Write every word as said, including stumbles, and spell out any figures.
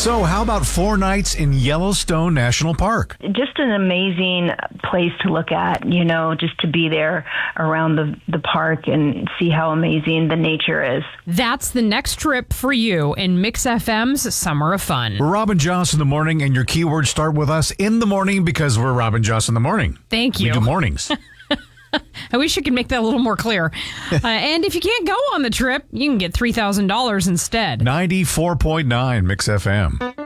So how about four nights in Yellowstone National Park? Just an amazing place to look at, you know, just to be there around the, the park and see how amazing the nature is. That's the next trip for you in Mix F M's Summer of Fun. We're Rob and Joss in the morning, and your keywords start with us in the morning because we're Rob and Joss in the morning. Thank you. We do mornings. I wish you could make that a little more clear. uh, and if you can't go on the trip, you can get three thousand dollars instead. ninety-four point nine Mix F M.